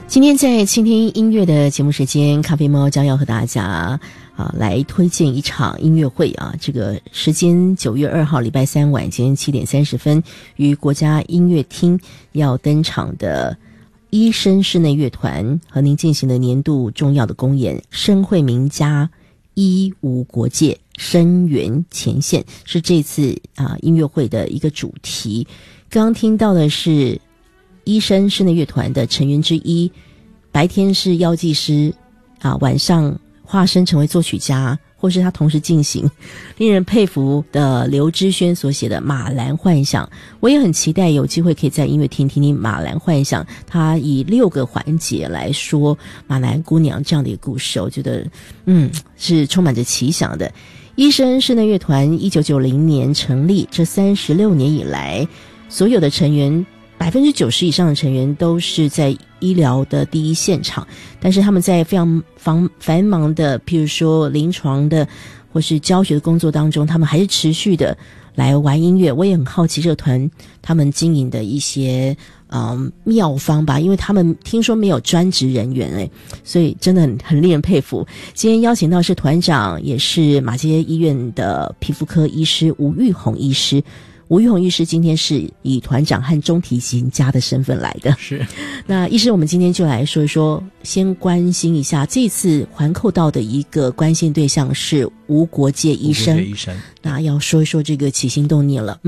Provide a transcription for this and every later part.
今天在倾听音乐的节目时间，咖啡猫将要和大家来推荐一场音乐会啊。这个时间9月2号礼拜三晚间7点30分，于国家音乐厅要登场的医生室内乐团和您进行的年度重要的公演，声会名家医无国界，声援前线，是这次音乐会的一个主题。刚刚听到的是医生室内乐团的成员之一，白天是药剂师晚上化身成为作曲家，或是他同时进行令人佩服的刘知轩所写的《马兰幻想》。我也很期待有机会可以在音乐厅听听《马兰幻想》，他以6个环节来说马兰姑娘这样的一个故事，我觉得是充满着奇想的。医生室内乐团1990年成立，这36年以来，所有的成员90%以上的成员都是在医疗的第一现场，但是他们在非常繁忙的譬如说临床的或是教学的工作当中，他们还是持续的来玩音乐。我也很好奇这个团他们经营的一些妙方吧，因为他们听说没有专职人员所以真的很令人佩服。今天邀请到是团长，也是马偕医院的皮肤科医师吴玉红医师。吴玉红医师今天是以团长和中提琴家的身份来的。 是。 那医师，我们今天就来说一说，先关心一下这次环扣到的一个关心对象是无国界医生。那要说一说这个起心动念了。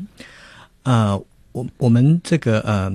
我们这个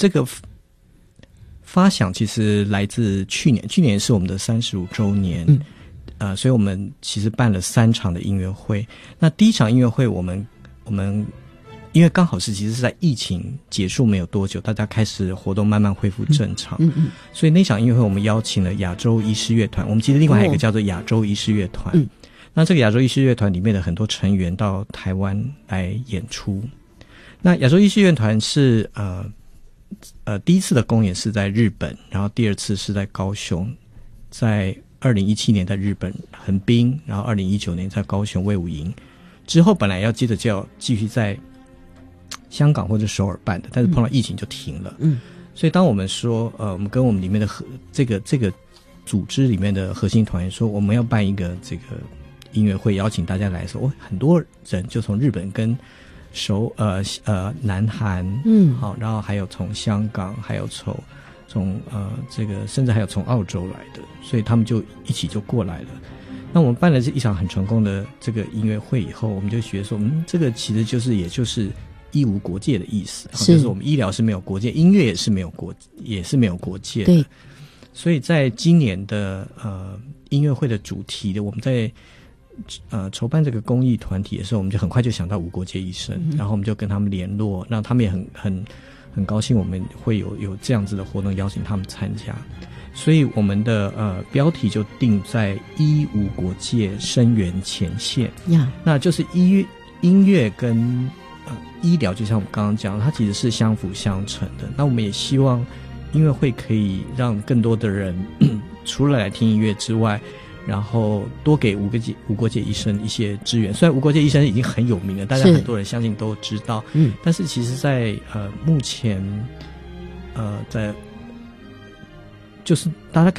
发想其实来自去年是我们的35周年。所以我们其实办了3场的音乐会。那第一场音乐会我们因为刚好其实是在疫情结束没有多久，大家开始活动慢慢恢复正常，所以那场音乐会我们邀请了亚洲医师乐团，我们其实另外还有一个叫做亚洲医师乐团。那这个亚洲医师乐团里面的很多成员到台湾来演出。那亚洲医师乐团是第一次的公演是在日本，然后第2次是在高雄，在2017年在日本横滨，然后2019年在高雄卫武营。之后本来要接着就要继续在香港或者首尔办的，但是碰到疫情就停了。所以当我们说我们跟我们里面的这个组织里面的核心团员说我们要办一个这个音乐会邀请大家来的时候，很多人就从日本跟南韩好，然后还有从香港，还有从这个甚至还有从澳洲来的，所以他们就一起就过来了。那我们办了这一场很成功的这个音乐会以后，我们就觉得说这个其实也就是医无国界的意思，就是我们医疗是没有国界，音乐也是没有国界的。对。所以在今年的音乐会的主题的，我们在筹办这个公益团体的时候，我们就很快就想到无国界医生，然后我们就跟他们联络，那他们也很高兴我们会有这样子的活动邀请他们参加。所以我们的标题就定在医无国界，声援前线。那就是音乐跟医疗，就像我们刚刚讲的，它其实是相辅相成的。那我们也希望音乐会可以让更多的人除了来听音乐之外，然后多给无国界医生一些支援。虽然无国界医生已经很有名了，大家很多人相信都知道，但是其实在目前在就是大家